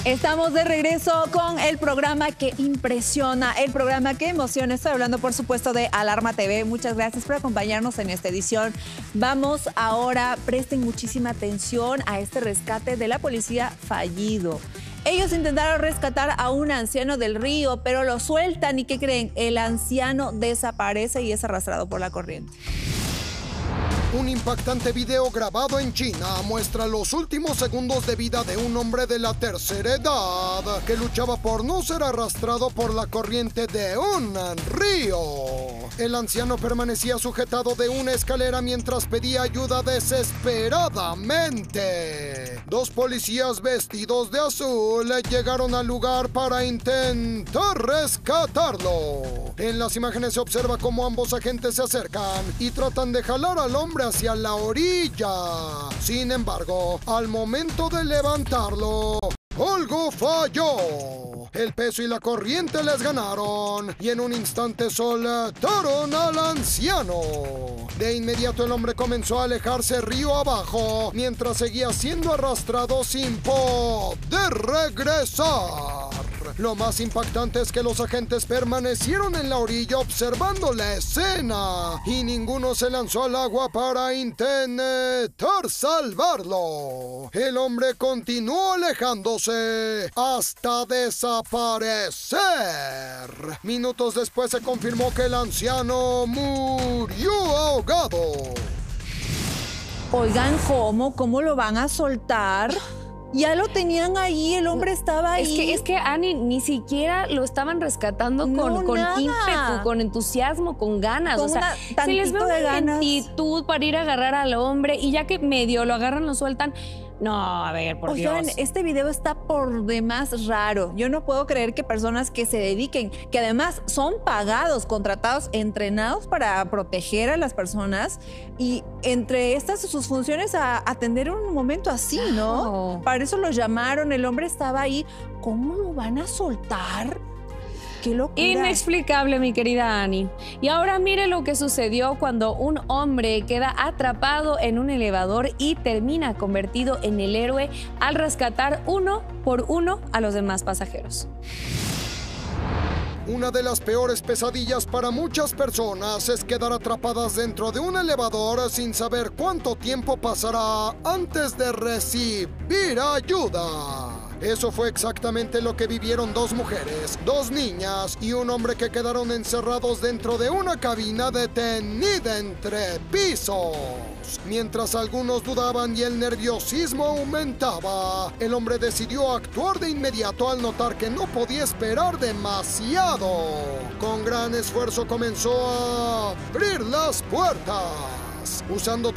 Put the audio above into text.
Estamos de regreso con el programa que impresiona, el programa que emociona. Estoy hablando, por supuesto, de Alarma TV. Muchas gracias por acompañarnos en esta edición. Vamos ahora, presten muchísima atención a este rescate de la policía fallido. Ellos intentaron rescatar a un anciano del río, pero lo sueltan y ¿qué creen? El anciano desaparece y es arrastrado por la corriente. Un impactante video grabado en China muestra los últimos segundos de vida de un hombre de la tercera edad que luchaba por no ser arrastrado por la corriente de un río. El anciano permanecía sujetado de una escalera mientras pedía ayuda desesperadamente. Dos policías vestidos de azul llegaron al lugar para intentar rescatarlo. En las imágenes se observa cómo ambos agentes se acercan y tratan de jalar al hombre hacia la orilla. Sin embargo, al momento de levantarlo, algo falló. El peso y la corriente les ganaron y en un instante soltaron al anciano. De inmediato el hombre comenzó a alejarse río abajo mientras seguía siendo arrastrado sin poder regresar. Lo más impactante es que los agentes permanecieron en la orilla observando la escena y ninguno se lanzó al agua para intentar salvarlo. El hombre continuó alejándose hasta desaparecer. Minutos después se confirmó que el anciano murió ahogado. Oigan, ¿cómo lo van a soltar? Ya lo tenían ahí, el hombre estaba ahí. Es que Ani, ni siquiera lo estaban rescatando con ímpetu, con entusiasmo, con ganas. Con o sea, se les ve una lentitud para ir a agarrar al hombre y ya que medio lo agarran, lo sueltan. No, a ver, por Dios. Este video está por demás raro. Yo no puedo creer que personas que se dediquen, que además son pagados, contratados, entrenados para proteger a las personas y entre estas sus funciones a atender un momento así, ¿no? Para eso lo llamaron, el hombre estaba ahí. ¿Cómo lo van a soltar? ¡Qué locura! Inexplicable, mi querida Ani. Y ahora mire lo que sucedió cuando un hombre queda atrapado en un elevador y termina convertido en el héroe al rescatar uno por uno a los demás pasajeros. Una de las peores pesadillas para muchas personas es quedar atrapadas dentro de un elevador sin saber cuánto tiempo pasará antes de recibir ayuda. Eso fue exactamente lo que vivieron dos mujeres, dos niñas y un hombre que quedaron encerrados dentro de una cabina detenida entre pisos. Mientras algunos dudaban y el nerviosismo aumentaba, el hombre decidió actuar de inmediato al notar que no podía esperar demasiado. Con gran esfuerzo comenzó a abrir las puertas, usando